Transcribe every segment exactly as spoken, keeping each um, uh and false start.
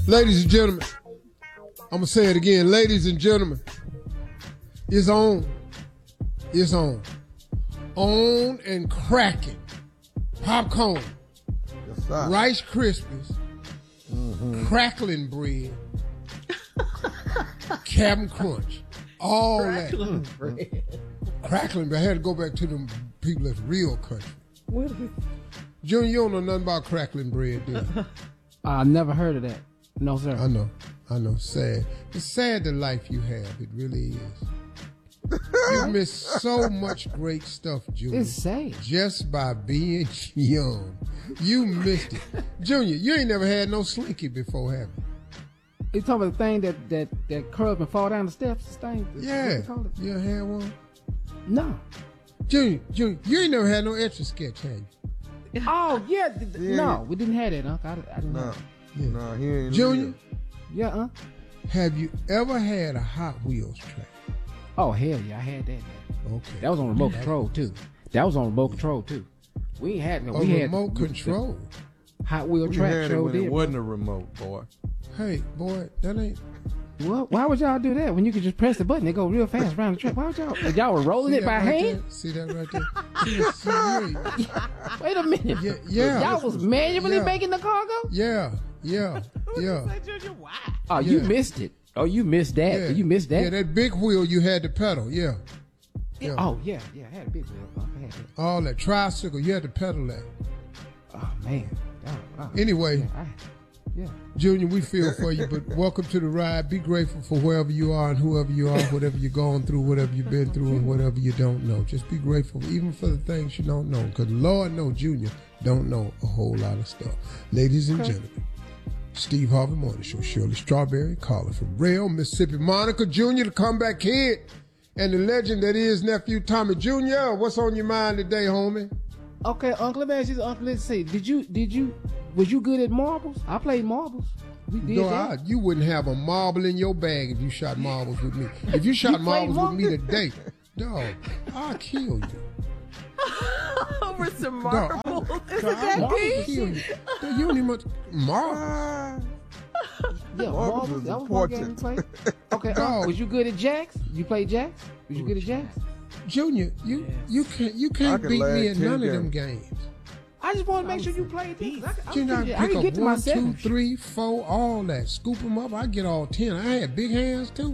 Ladies and gentlemen, I'm going to say it again. Ladies and gentlemen, it's on. It's on. On and cracking. Popcorn. Yes, sir. Rice Krispies. Mm-hmm. Crackling bread. Captain Crunch. All Crackling that. bread. Crackling bread. I had to go back to them people that's real country. What is it? Junior, you don't know nothing about crackling bread, do you? I never heard of that. No, sir. I know. I know. Sad. It's sad the life you have. It really is. You miss so much great stuff, Junior. It's sad. Just by being young. You missed it. Junior, you ain't never had no slinky before, have you? You talking about the thing that that that curls and fall down the steps? This thing? Yeah. What they call it? You ever had one? No. Junior, Junior, you ain't never had no Etch a Sketch, have you? Oh yeah. th- th- Yeah. No, we didn't have that, Uncle. I, I didn't. No, Have Yeah. no, he ain't. Junior, yeah, uh. have you ever had a Hot Wheels track? Oh hell yeah, I had that. Man. Okay. That was on remote control too. That was on remote control too. We ain't had no. A we had remote control. Hot Wheel We track had it show when did. it wasn't a remote, boy. Hey, boy, that ain't... What? Why would y'all do that when you could just press the button? It go real fast around the track. Why would y'all? Y'all were rolling See it by that right hand. there? See that right there? See, see, yeah, Wait a minute. yeah, yeah. Y'all was manually Yeah. making the cargo? Yeah, yeah, yeah. Oh, you Yeah. missed it. Oh, you missed that. Yeah. You missed that. Yeah, that big wheel you had to pedal, yeah. Yeah. Oh yeah, yeah. I had a big wheel. I had it. All that tricycle, you had to pedal that. Oh man. Oh, oh. Anyway, Yeah, I, yeah. Junior, we feel for you, but welcome to the ride. Be grateful for wherever you are and whoever you are, whatever you're going through, whatever you've been through, and whatever you don't know. Just be grateful, even for the things you don't know, because Lord knows Junior don't know a whole lot of stuff. Ladies and gentlemen, Steve Harvey Morning Show, Shirley Strawberry, calling from Rail, Mississippi. Monica Junior, the comeback kid, and the legend that is nephew Tommy Junior What's on your mind today, homie? Okay, Uncle, let me ask you, Uncle, let's see. Did you, did you, was you good at marbles? I played marbles. We did No, that. I, you wouldn't have a marble in your bag if you shot marbles with me. If you shot You played marbles with me marbles? today, dog, I'll kill you. Over some Dog, marbles. I- Isn't dog, that I'll deep? kill you. Dog, you don't even much marbles. Yeah, Marbles marbles. was That was one game you important. played. Okay, Dog. Uncle, was you good at jacks? You played jacks? Was you good at jacks? Junior, you you can't you I can't could beat me last in ten none of them games. games. I just want to make sure you played these. I, I, Junior, I I, can I pick can get up to my one, two, seven. three, four, all that. Scoop them up. I get all ten. I had big hands too.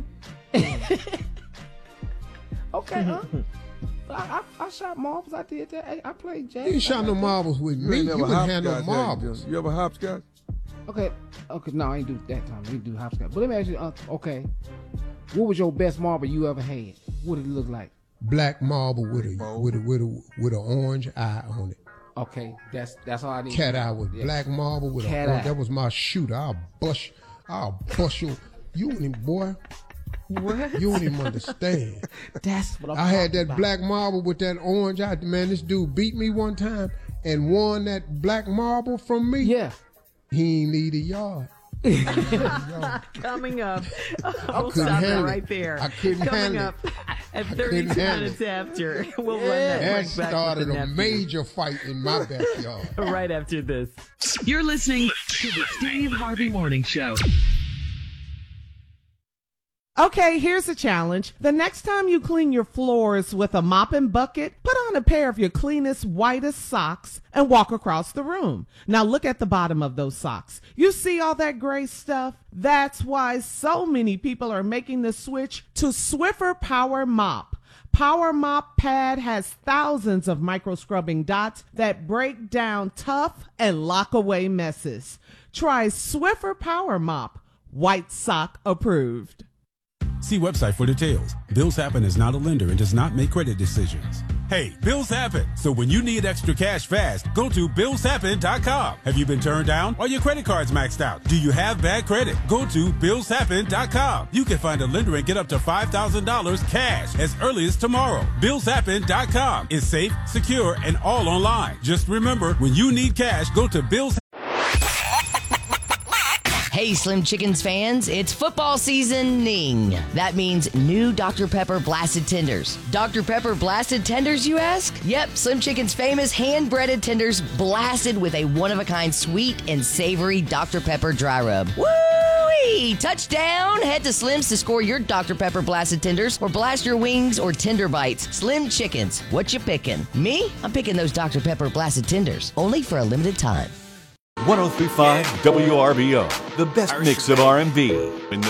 Okay, huh? I, I, I shot marbles. I did that. I, I played jacks. You ain't shot no marbles with me. ain't You never wouldn't have no hopscotch, have you, marbles. Junior? You ever hopscotch? Okay, okay. No, I ain't do that time. We didn't do hopscotch. But let me ask you, Uncle. Okay, what was your best marble you ever had? What did it look like? Black marble with a with a with a with an orange eye on it. Okay, that's that's all I need. Cat eye with Yeah. black marble with Cat a eye. that was my shooter. I'll bust I'll bust you. You don't even, boy. What? You don't even understand. That's what I'm I had talking that about. black marble with that orange eye. Man, this dude beat me one time and won that black marble from me. Yeah. He ain't need a yard. Coming up. I We'll couldn't stop it handle right it. there. I couldn't Coming handle up it. at couldn't thirty-two handle minutes it. after. We'll run that That right back started with the a nephew. major fight in my backyard. Right after this. You're listening to the Steve Harvey Morning Show. Okay, here's a challenge. The next time you clean your floors with a mopping bucket, put on a pair of your cleanest, whitest socks and walk across the room. Now look at the bottom of those socks. You see all that gray stuff? That's why so many people are making the switch to Swiffer Power Mop. Power Mop Pad has thousands of micro scrubbing dots that break down tough and lock away messes. Try Swiffer Power Mop. White sock approved. See website for details. Bills Happen is not a lender and does not make credit decisions. Hey, bills happen. So when you need extra cash fast, go to bills happen dot com. Have you been turned down? Are your credit cards maxed out? Do you have bad credit? Go to bills happen dot com. You can find a lender and get up to five thousand dollars cash as early as tomorrow. bills happen dot com is safe, secure, and all online. Just remember, when you need cash, go to Bills. Hey, Slim Chickens fans, it's football seasoning. That means new Doctor Pepper Blasted Tenders. Doctor Pepper Blasted Tenders, you ask? Yep, Slim Chicken's famous hand-breaded tenders blasted with a one-of-a-kind sweet and savory Doctor Pepper dry rub. Woo! Hey, touchdown! Head to Slim's to score your Doctor Pepper Blasted Tenders or blast your wings or tender bites. Slim Chickens, what you picking? Me? I'm picking those Doctor Pepper Blasted Tenders, only for a limited time. one oh three point five W R B O, the best mix of R and B.